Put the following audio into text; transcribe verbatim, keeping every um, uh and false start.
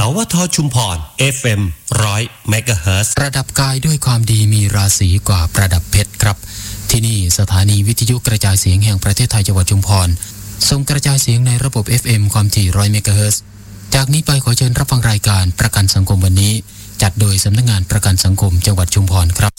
วทชุมพร เอฟ เอ็ม หนึ่งร้อย เมกะเฮิรตซ์ประดับกายด้วยความดีมีราศีกว่าประดับเพชรครับที่นี่สถานีวิทยุกระจายเสียงแห่งประเทศไทยจังหวัดชุมพรส่งกระจายเสียงในระบบ เอฟ เอ็ม ความถี่หนึ่งร้อยเมกะเฮิรตซ์จากนี้ไปขอเชิญรับฟังรายการประกันสังคมวันนี้จัดโดยสำนักงานประกันสังคมจังหวัดชุมพรครับ